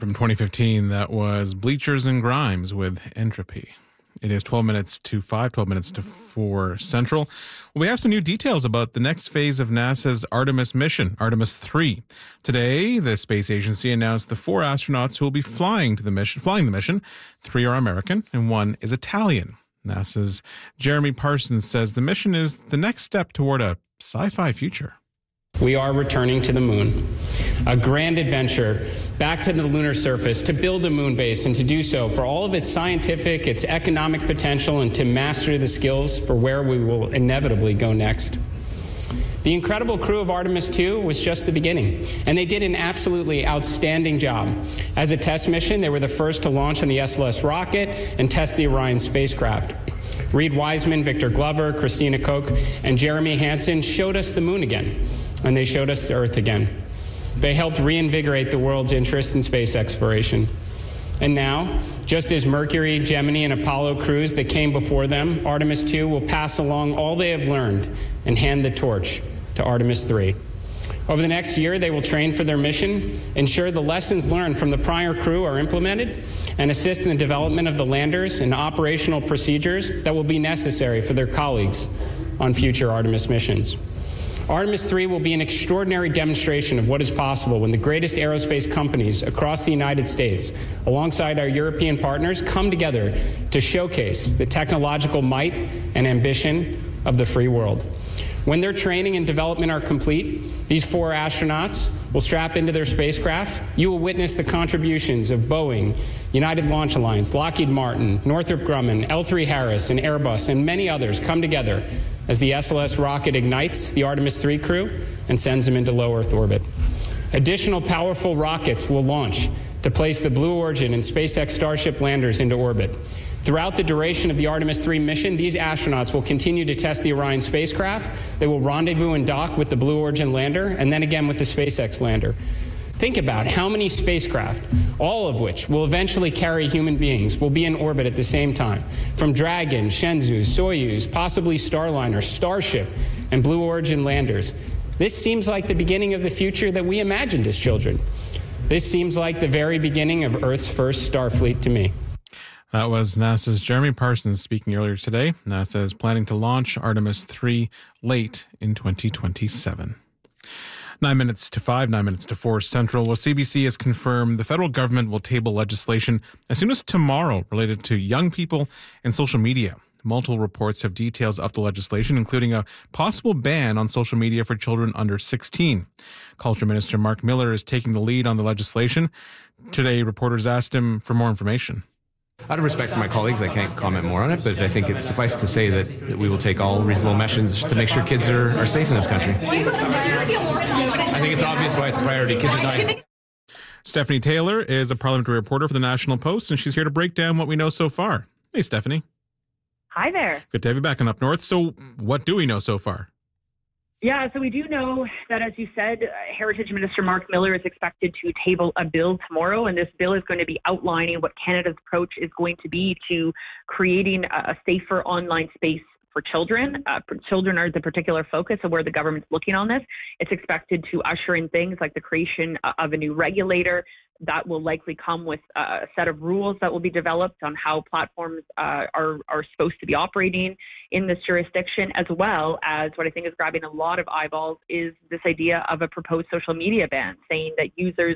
From 2015, that was Bleachers and Grimes with Entropy. It is 12 minutes to 4 Central. We have some new details about the next phase of NASA's Artemis mission, Artemis 3. Today, the space agency announced the 4 astronauts who will be flying the mission. 3 are American and 1 is Italian. NASA's Jeremy Parsons says the mission is the next step toward a sci-fi future. We are returning to the moon, a grand adventure back to the lunar surface to build a moon base, and to do so for all of its scientific, its economic potential, and to master the skills for where we will inevitably go next. The incredible crew of Artemis 2 was just the beginning, and they did an absolutely outstanding job. As a test mission, they were the first to launch on the SLS rocket and test the Orion spacecraft. Reed Wiseman, Victor Glover, Christina Koch, and Jeremy Hansen showed us the moon again, and they showed us the Earth again. They helped reinvigorate the world's interest in space exploration. And now, just as Mercury, Gemini, and Apollo crews that came before them, Artemis 2 will pass along all they have learned and hand the torch to Artemis 3. Over the next year, they will train for their mission, ensure the lessons learned from the prior crew are implemented, and assist in the development of the landers and operational procedures that will be necessary for their colleagues on future Artemis missions. Artemis 3 will be an extraordinary demonstration of what is possible when the greatest aerospace companies across the United States, alongside our European partners, come together to showcase the technological might and ambition of the free world. When their training and development are complete, these 4 astronauts will strap into their spacecraft. You will witness the contributions of Boeing, United Launch Alliance, Lockheed Martin, Northrop Grumman, L3 Harris, and Airbus, and many others come together as the SLS rocket ignites the Artemis 3 crew and sends them into low Earth orbit. Additional powerful rockets will launch to place the Blue Origin and SpaceX Starship landers into orbit. Throughout the duration of the Artemis 3 mission, these astronauts will continue to test the Orion spacecraft. They will rendezvous and dock with the Blue Origin lander, and then again with the SpaceX lander. Think about how many spacecraft, all of which will eventually carry human beings, will be in orbit at the same time. From Dragon, Shenzhou, Soyuz, possibly Starliner, Starship, and Blue Origin landers. This seems like the beginning of the future that we imagined as children. This seems like the very beginning of Earth's first Starfleet to me. That was NASA's Jeremy Parsons speaking earlier today. NASA is planning to launch Artemis 3 late in 2027. 9 minutes to 4 Central. Well, CBC has confirmed the federal government will table legislation as soon as tomorrow related to young people and social media. Multiple reports have details of the legislation, including a possible ban on social media for children under 16. Culture Minister Mark Miller is taking the lead on the legislation. Today, reporters asked him for more information. Out of respect for my colleagues, I can't comment more on it, but I think it's suffice to say that we will take all reasonable measures to make sure kids are safe in this country. Do you feel more confident? I think it's obvious why it's a priority. Kids are dying. Stephanie Taylor is a parliamentary reporter for the National Post, and she's here to break down what we know so far. Hey, Stephanie. Hi there. Good to have you back on Up North. So what do we know so far? Yeah, so we do know that, as you said, Heritage Minister Mark Miller is expected to table a bill tomorrow, and this bill is going to be outlining what Canada's approach is going to be to creating a safer online space for children. Children are the particular focus of where the government's looking on this. It's expected to usher in things like the creation of a new regulator that will likely come with a set of rules that will be developed on how platforms are supposed to be operating in this jurisdiction, as well as what I think is grabbing a lot of eyeballs is this idea of a proposed social media ban, saying that users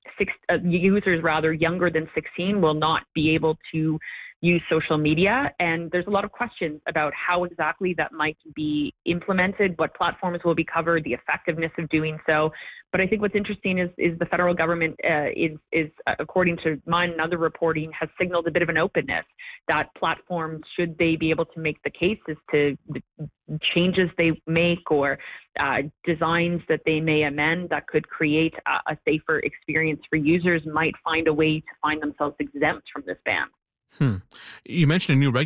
younger than 16 will not be able to use social media. And there's a lot of questions about how exactly that might be implemented, what platforms will be covered, the effectiveness of doing so. But I think what's interesting is the federal government is according to mine and other reporting, has signaled a bit of an openness that platforms, should they be able to make the case as to the changes they make or designs that they may amend that could create a safer experience for users, might find a way to find themselves exempt from this ban. You mentioned a new